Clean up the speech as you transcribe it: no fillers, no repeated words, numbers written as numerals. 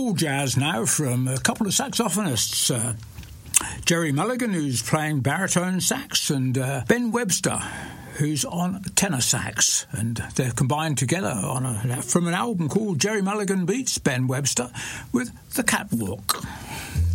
cool jazz now from a couple of saxophonists. Jerry Mulligan, who's playing baritone sax, and Ben Webster, who's on tenor sax. And they're combined together from an album called Jerry Mulligan Beats Ben Webster with The Catwalk.